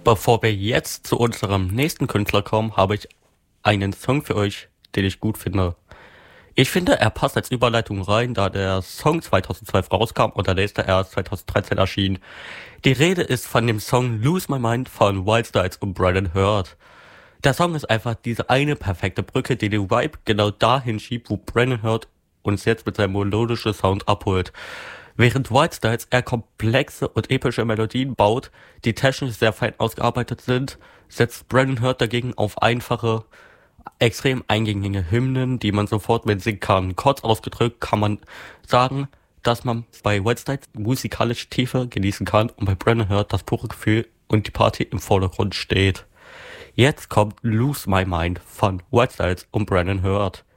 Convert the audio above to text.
Bevor wir jetzt zu unserem nächsten Künstler kommen, habe ich einen Song für euch, den ich gut finde. Ich finde, er passt als Überleitung rein, da der Song 2012 rauskam und der nächste erst 2013 erschien. Die Rede ist von dem Song Lose My Mind von Wild Styles und Brandon Hurt. Der Song ist einfach diese eine perfekte Brücke, die den Vibe genau dahin schiebt, wo Brandon Hurt uns jetzt mit seinem melodischen Sound abholt. Während Wild Styles eher komplexe und epische Melodien baut, die technisch sehr fein ausgearbeitet sind, setzt Brandon Hurt dagegen auf einfache, extrem eingängige Hymnen, die man sofort mitsingen kann. Kurz ausgedrückt kann man sagen, dass man bei Wild Styles musikalische Tiefe genießen kann und bei Brandon Hurt das pure Gefühl und die Party im Vordergrund steht. Jetzt kommt Lose My Mind von Wild Styles und Brandon Hurt.